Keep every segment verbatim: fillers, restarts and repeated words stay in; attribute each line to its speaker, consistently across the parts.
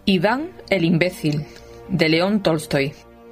Speaker 1: Iván el imbécil, de León Tolstoy.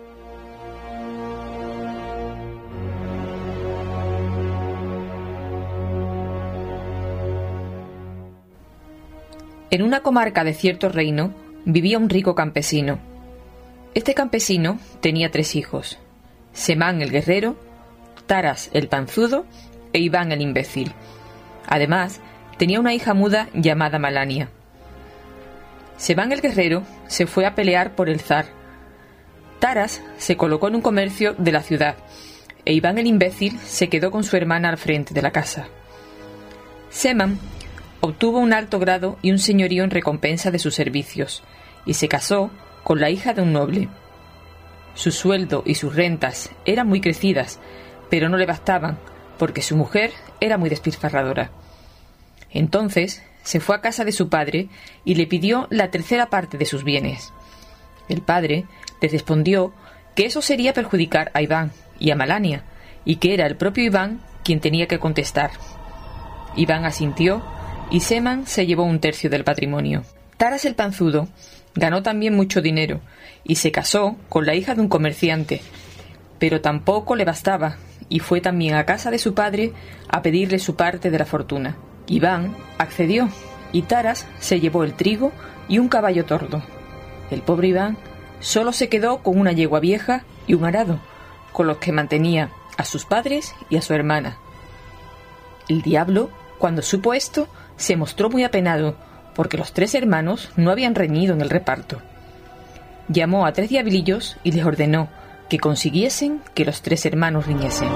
Speaker 1: En una comarca de cierto reino vivía un rico campesino. Este campesino tenía tres hijos: Semán el guerrero, Taras el panzudo e Iván el imbécil. Además, tenía una hija muda llamada Malania. Semán el guerrero se fue a pelear por el zar. Taras se colocó en un comercio de la ciudad e Iván el imbécil se quedó con su hermana al frente de la casa. Semán obtuvo un alto grado y un señorío en recompensa de sus servicios y se casó con la hija de un noble. Su sueldo y sus rentas eran muy crecidas, pero no le bastaban porque su mujer era muy despilfarradora. Entonces se fue a casa de su padre y le pidió la tercera parte de sus bienes. El padre le respondió que eso sería perjudicar a Iván y a Malania, y que era el propio Iván quien tenía que contestar. Iván asintió y Semán se llevó un tercio del patrimonio. Taras el panzudo ganó también mucho dinero y se casó con la hija de un comerciante, pero tampoco le bastaba y fue también a casa de su padre a pedirle su parte de la fortuna. Iván accedió y Taras se llevó el trigo y un caballo tordo. El pobre Iván solo se quedó con una yegua vieja y un arado, con los que mantenía a sus padres y a su hermana. El diablo, cuando supo esto, se mostró muy apenado, porque los tres hermanos no habían reñido en el reparto. Llamó a tres diablillos y les ordenó que consiguiesen que los tres hermanos riñesen.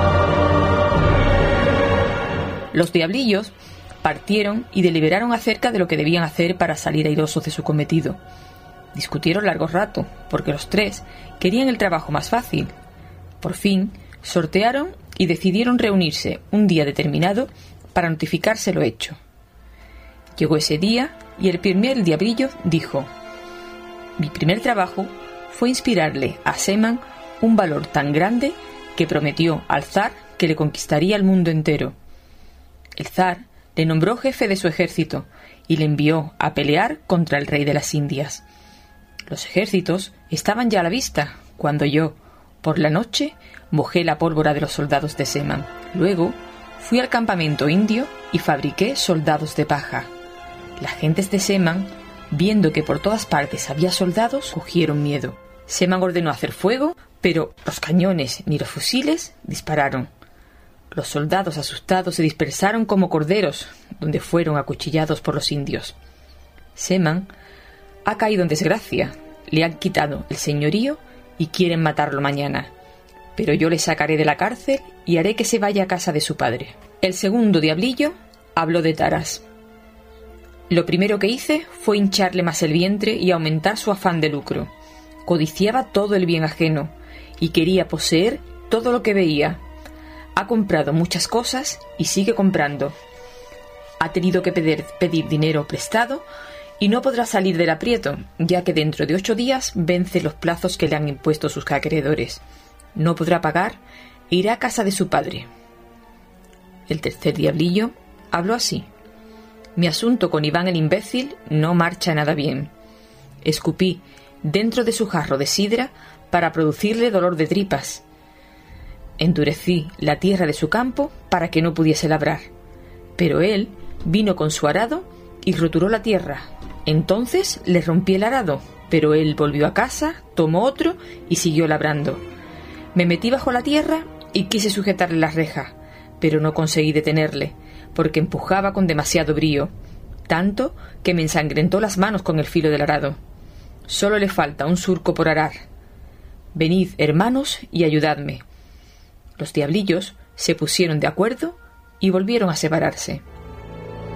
Speaker 1: Los diablillos partieron y deliberaron acerca de lo que debían hacer para salir airosos de su cometido. Discutieron largo rato, porque los tres querían el trabajo más fácil. Por fin, sortearon y decidieron reunirse un día determinado para notificarse lo hecho. Llegó ese día y el primer diablillo dijo: «Mi primer trabajo fue inspirarle a Semán un valor tan grande que prometió al zar que le conquistaría el mundo entero. El zar le nombró jefe de su ejército y le envió a pelear contra el rey de las Indias. Los ejércitos estaban ya a la vista cuando yo, por la noche, mojé la pólvora de los soldados de Semán. Luego fui al campamento indio y fabriqué soldados de paja. Las gentes de Semán, viendo que por todas partes había soldados, cogieron miedo. Semán ordenó hacer fuego, pero los cañones ni los fusiles dispararon. Los soldados asustados se dispersaron como corderos, donde fueron acuchillados por los indios. Semán ha caído en desgracia, le han quitado el señorío y quieren matarlo mañana, pero yo le sacaré de la cárcel y haré que se vaya a casa de su padre». El segundo diablillo habló de Taras. «Lo primero que hice fue hincharle más el vientre y aumentar su afán de lucro. Codiciaba todo el bien ajeno y quería poseer todo lo que veía. Ha comprado muchas cosas y sigue comprando. Ha tenido que pedir, pedir dinero prestado y no podrá salir del aprieto, ya que dentro de ocho días vence los plazos que le han impuesto sus acreedores. No podrá pagar e irá a casa de su padre». El tercer diablillo habló así: «Mi asunto con Iván el imbécil no marcha nada bien. Escupí dentro de su jarro de sidra para producirle dolor de tripas. Endurecí la tierra de su campo para que no pudiese labrar. Pero él vino con su arado y roturó la tierra. Entonces le rompí el arado, pero él volvió a casa, tomó otro y siguió labrando. Me metí bajo la tierra y quise sujetarle la reja, pero no conseguí detenerle, porque empujaba con demasiado brío, tanto que me ensangrentó las manos con el filo del arado. Solo le falta un surco por arar. Venid, hermanos, y ayudadme». Los diablillos se pusieron de acuerdo y volvieron a separarse.